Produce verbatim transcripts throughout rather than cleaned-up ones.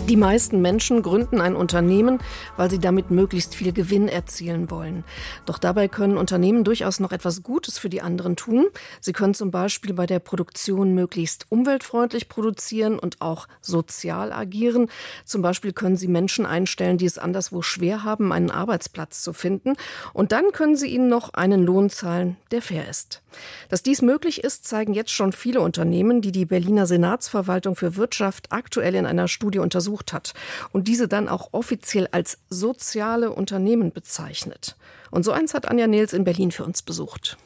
Die meisten Menschen gründen ein Unternehmen, weil sie damit möglichst viel Gewinn erzielen wollen. Doch dabei können Unternehmen durchaus noch etwas Gutes für die anderen tun. Sie können zum Beispiel bei der Produktion möglichst umweltfreundlich produzieren und auch sozial agieren. Zum Beispiel können sie Menschen einstellen, die es anderswo schwer haben, einen Arbeitsplatz zu finden. Und dann können sie ihnen noch einen Lohn zahlen, der fair ist. Dass dies möglich ist, zeigen jetzt schon viele Unternehmen, die die Berliner Senatsverwaltung für Wirtschaft aktuell in einer Studie untersucht hat und diese dann auch offiziell als soziale Unternehmen bezeichnet. Und so eins hat Anja Nils in Berlin für uns besucht.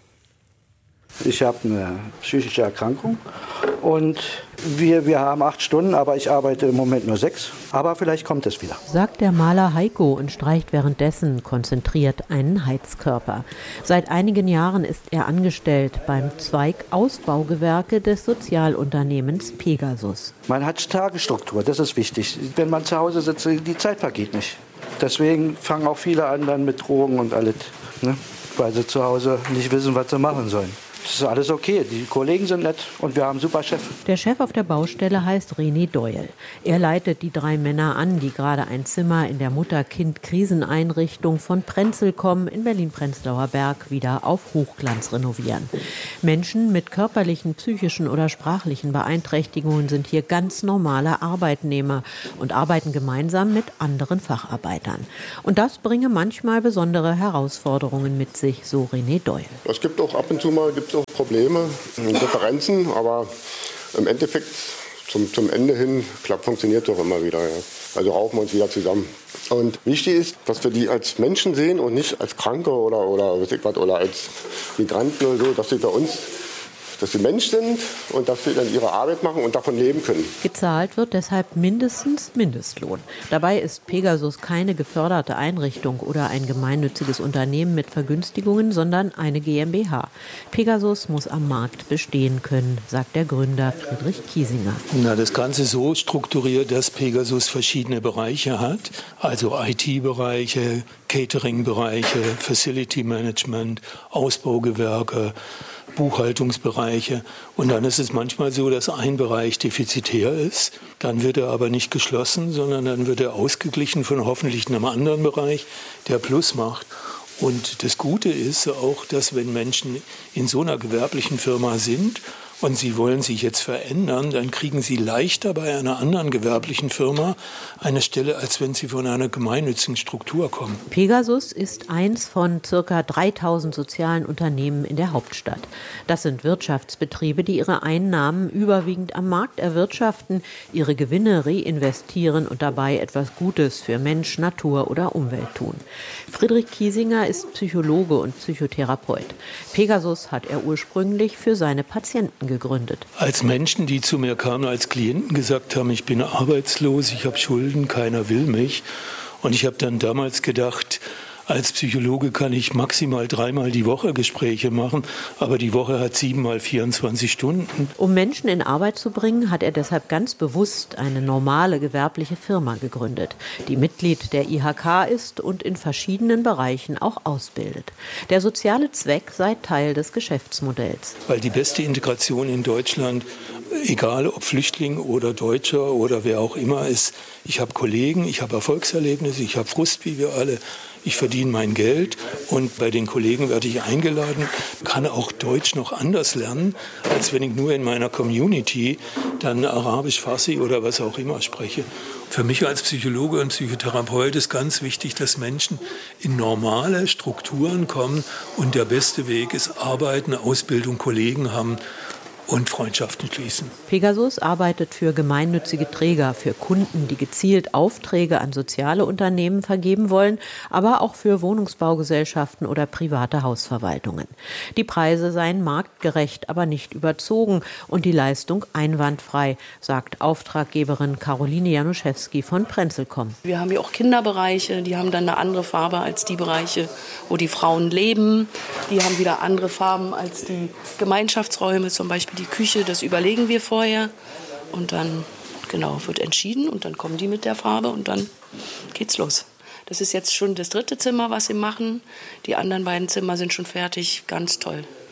Ich habe eine psychische Erkrankung und wir, wir haben acht Stunden, aber ich arbeite im Moment nur sechs. Aber vielleicht kommt es wieder. Sagt der Maler Heiko und streicht währenddessen konzentriert einen Heizkörper. Seit einigen Jahren ist er angestellt beim Zweig Ausbaugewerke des Sozialunternehmens Pegasus. Man hat Tagesstruktur, das ist wichtig. Wenn man zu Hause sitzt, die Zeit vergeht nicht. Deswegen fangen auch viele an dann mit Drogen und alles, ne? Weil sie zu Hause nicht wissen, was sie machen sollen. Das ist alles okay. Die Kollegen sind nett und wir haben einen super Chef. Der Chef auf der Baustelle heißt René Doyle. Er leitet die drei Männer an, die gerade ein Zimmer in der Mutter-Kind-Kriseneinrichtung von Prenzlkom in Berlin-Prenzlauer Berg wieder auf Hochglanz renovieren. Menschen mit körperlichen, psychischen oder sprachlichen Beeinträchtigungen sind hier ganz normale Arbeitnehmer und arbeiten gemeinsam mit anderen Facharbeitern. Und das bringe manchmal besondere Herausforderungen mit sich, so René Doyle. Es gibt auch ab und zu mal gibt es auch Probleme, Differenzen, aber im Endeffekt zum, zum Ende hin klappt, funktioniert es doch immer wieder. Ja. Also raufen wir uns wieder zusammen. Und wichtig ist, dass wir die als Menschen sehen und nicht als Kranke oder, oder, weiß ich was, oder als Migranten oder so, dass sie bei uns dass sie Mensch sind und dass sie dann ihre Arbeit machen und davon leben können. Gezahlt wird deshalb mindestens Mindestlohn. Dabei ist Pegasus keine geförderte Einrichtung oder ein gemeinnütziges Unternehmen mit Vergünstigungen, sondern eine GmbH. Pegasus muss am Markt bestehen können, sagt der Gründer Friedrich Kiesinger. Na, das Ganze so strukturiert, dass Pegasus verschiedene Bereiche hat, also I T-Bereiche, Catering-Bereiche, Facility Management, Ausbaugewerke, Buchhaltungsbereiche. Und dann ist es manchmal so, dass ein Bereich defizitär ist. Dann wird er aber nicht geschlossen, sondern dann wird er ausgeglichen von hoffentlich einem anderen Bereich, der Plus macht. Und das Gute ist auch, dass wenn Menschen in so einer gewerblichen Firma sind und sie wollen sich jetzt verändern, dann kriegen sie leichter bei einer anderen gewerblichen Firma eine Stelle, als wenn sie von einer gemeinnützigen Struktur kommen. Pegasus ist eins von ca. dreitausend sozialen Unternehmen in der Hauptstadt. Das sind Wirtschaftsbetriebe, die ihre Einnahmen überwiegend am Markt erwirtschaften, ihre Gewinne reinvestieren und dabei etwas Gutes für Mensch, Natur oder Umwelt tun. Friedrich Kiesinger ist Psychologe und Psychotherapeut. Pegasus hat er ursprünglich für seine Patienten gegründet. Als Menschen, die zu mir kamen, als Klienten gesagt haben, ich bin arbeitslos, ich habe Schulden, keiner will mich. Und ich habe dann damals gedacht, als Psychologe kann ich maximal dreimal die Woche Gespräche machen, aber die Woche hat siebenmal vierundzwanzig Stunden. Um Menschen in Arbeit zu bringen, hat er deshalb ganz bewusst eine normale gewerbliche Firma gegründet, die Mitglied der I H K ist und in verschiedenen Bereichen auch ausbildet. Der soziale Zweck sei Teil des Geschäftsmodells. Weil die beste Integration in Deutschland, egal ob Flüchtling oder Deutscher oder wer auch immer ist, ich habe Kollegen, ich habe Erfolgserlebnisse, ich habe Frust wie wir alle. Ich verdiene mein Geld und bei den Kollegen werde ich eingeladen, kann auch Deutsch noch anders lernen, als wenn ich nur in meiner Community dann Arabisch, Farsi oder was auch immer spreche. Für mich als Psychologe und Psychotherapeut ist ganz wichtig, dass Menschen in normale Strukturen kommen und der beste Weg ist Arbeiten, Ausbildung, Kollegen haben und Freundschaften schließen. Pegasus arbeitet für gemeinnützige Träger, für Kunden, die gezielt Aufträge an soziale Unternehmen vergeben wollen, aber auch für Wohnungsbaugesellschaften oder private Hausverwaltungen. Die Preise seien marktgerecht, aber nicht überzogen und die Leistung einwandfrei, sagt Auftraggeberin Caroline Januszewski von Prenzlkom. Wir haben hier auch Kinderbereiche, die haben dann eine andere Farbe als die Bereiche, wo die Frauen leben. Die haben wieder andere Farben als die Gemeinschaftsräume, zum Beispiel die Küche, das überlegen wir vorher und dann genau wird entschieden und dann kommen die mit der Farbe und dann geht's los. Das ist jetzt schon das dritte Zimmer, was sie machen. Die anderen beiden Zimmer sind schon fertig, ganz toll.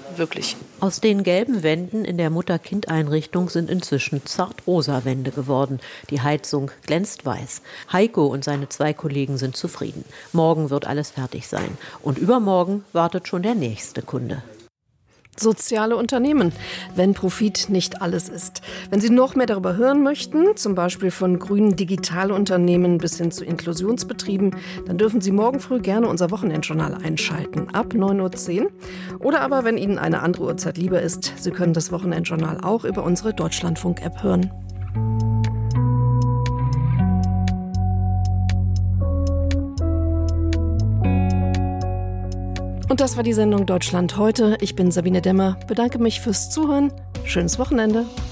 wirklich. Aus den gelben Wänden in der Mutter-Kind-Einrichtung sind inzwischen zartrosa Wände geworden. Die Heizung glänzt weiß. Heiko und seine zwei Kollegen sind zufrieden. Morgen wird alles fertig sein. Und übermorgen wartet schon der nächste Kunde. Soziale Unternehmen, wenn Profit nicht alles ist. Wenn Sie noch mehr darüber hören möchten, zum Beispiel von grünen Digitalunternehmen bis hin zu Inklusionsbetrieben, dann dürfen Sie morgen früh gerne unser Wochenendjournal einschalten, ab neun Uhr zehn. Oder aber, wenn Ihnen eine andere Uhrzeit lieber ist, Sie können das Wochenendjournal auch über unsere Deutschlandfunk-App hören. Und das war die Sendung Deutschland heute. Ich bin Sabine Demmer, bedanke mich fürs Zuhören. Schönes Wochenende.